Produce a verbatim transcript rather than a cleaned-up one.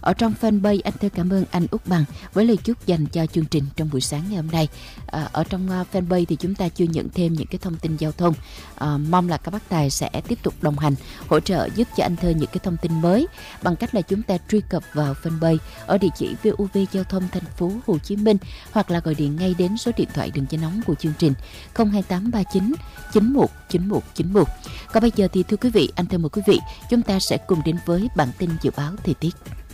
Ở trong fanpage, anh Thơ cảm ơn anh Út Bằng với lời chúc dành cho chương trình trong buổi sáng ngày hôm nay. À, ở trong uh, fanpage thì chúng ta chưa nhận thêm những cái thông tin giao thông. À, mong là các bác tài sẽ tiếp tục đồng hành, hỗ trợ giúp cho anh Thơ những cái thông tin mới bằng cách là chúng ta truy cập vào fanpage ở địa chỉ vê o vê Giao thông Thành phố Hồ Chí Minh, hoặc là gọi điện ngay đến số điện thoại đường dây nóng của chương trình không hai tám ba chín chín một chín một chín một. Còn bây giờ thì thưa quý vị, anh Thơ mời quý vị chúng ta sẽ cùng đến với bản tin dự báo thời tiết.